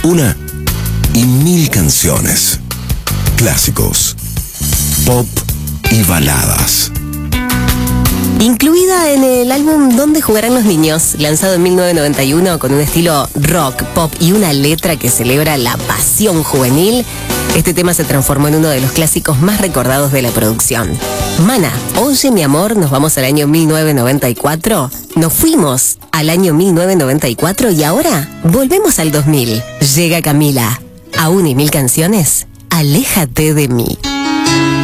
Una y mil canciones. Clásicos, pop y baladas. Incluida en el álbum ¿Dónde jugarán los niños?, lanzado en 1991 con un estilo rock, pop y una letra que celebra la pasión juvenil, este tema se transformó en uno de los clásicos más recordados de la producción. Mana, oye mi amor, nos vamos al año 1994, nos fuimos al año 1994 y ahora volvemos al 2000. Llega Camila, a una y mil canciones, aléjate de mí.